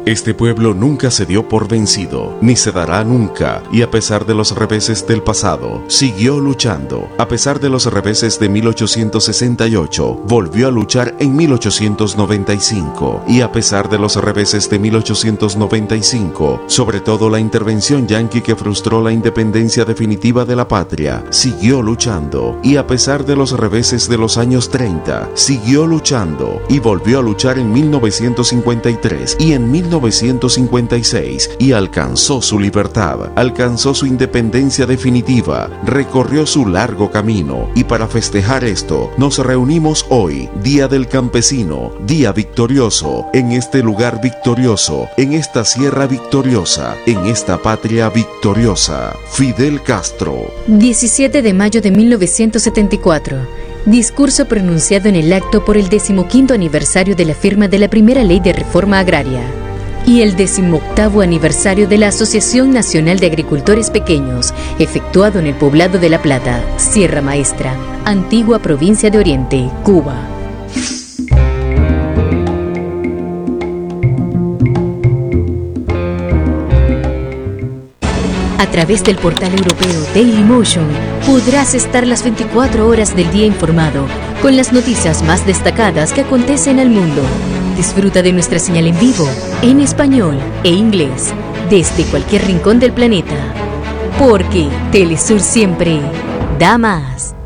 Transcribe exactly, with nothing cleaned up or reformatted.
Este pueblo nunca se dio por vencido, ni se dará nunca, y a pesar de los reveses del pasado, siguió luchando. A pesar de los reveses de mil ochocientos sesenta y ocho, volvió a luchar en mil ochocientos noventa y cinco, y a pesar de los reveses de mil ochocientos noventa y cinco, sobre todo la intervención yanqui que frustró la independencia definitiva de la patria, siguió luchando, y a pesar de los reveses de los años treinta, siguió luchando, y volvió a luchar en mil novecientos cincuenta y tres y en mil novecientos cincuenta y seis, y alcanzó su libertad, alcanzó su independencia definitiva, recorrió su largo camino, y para festejar esto, nos reunimos hoy, Día del Campesino, día victorioso, en este lugar victorioso, en esta sierra victoriosa, en esta patria victoriosa. Fidel Castro. diecisiete de mayo de mil novecientos setenta y cuatro. Discurso pronunciado en el acto por el decimoquinto aniversario de la firma de la primera ley de reforma agraria y el decimoctavo aniversario de la Asociación Nacional de Agricultores Pequeños, efectuado en el poblado de La Plata, Sierra Maestra, antigua provincia de Oriente, Cuba. A través del portal europeo Dailymotion podrás estar las veinticuatro horas del día informado con las noticias más destacadas que acontecen al mundo. Disfruta de nuestra señal en vivo, en español e inglés, desde cualquier rincón del planeta. Porque Telesur siempre da más.